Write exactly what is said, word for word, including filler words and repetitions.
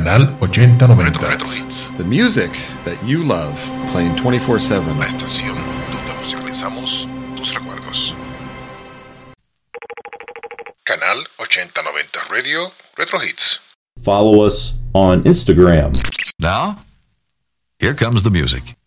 Canal ochenta noventa. Retro, Retro Hits. The music that you love, playing twenty-four seven. La estación donde musicalizamos tus recuerdos. Canal ochenta noventa Radio Retro Hits. Follow us on Instagram. Now, here comes the music.